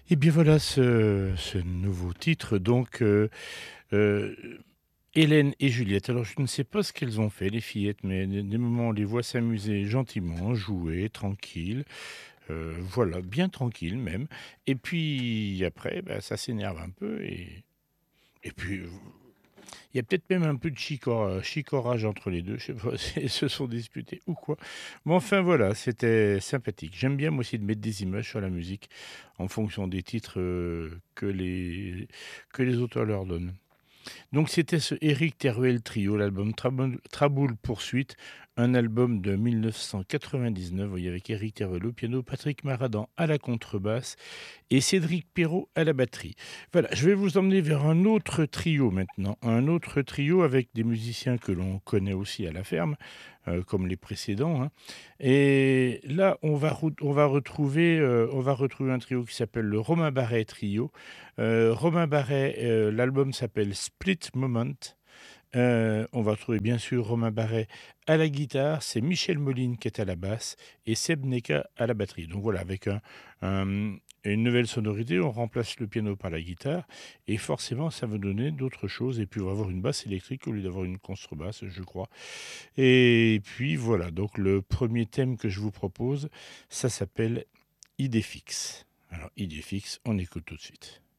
Et bien voilà ce nouveau titre donc, heu, Hélène et Juliette. Alors je ne sais pas ce qu'elles ont fait les fillettes, mais des moments on les voit s'amuser gentiment, jouer, tranquille, voilà, bien tranquille même. Et puis après, bah, ça s'énerve un peu et puis, il y a peut-être même un peu de chicorage entre les 2. Je sais pas si elles se sont disputées ou quoi. Mais enfin voilà, c'était sympathique. J'aime bien moi aussi de mettre des images sur la musique en fonction des titres, que les auteurs leur donnent. Donc c'était ce Éric Teruel Trio, l'album Traboul Poursuite, un album de 1999, vous voyez, avec Éric Teruel au piano, Patrick Maradan à la contrebasse et Cédric Perrault à la batterie. Voilà, je vais vous emmener vers un autre trio maintenant, un autre trio avec des musiciens que l'on connaît aussi à la ferme, comme les précédents, hein. Et là, on va retrouver un trio qui s'appelle le Romain Barret Trio. Romain Barret, l'album s'appelle Split Moment. On va retrouver bien sûr Romain Barret à la guitare, c'est Michel Moline qui est à la basse et Seb Neka à la batterie. Donc voilà, avec un une nouvelle sonorité, on remplace le piano par la guitare et forcément ça va donner d'autres choses et puis on va avoir une basse électrique au lieu d'avoir une contrebasse, je crois. Et puis voilà, donc le premier thème que je vous propose, ça s'appelle Idée fixe. Alors Idée fixe, on écoute tout de suite.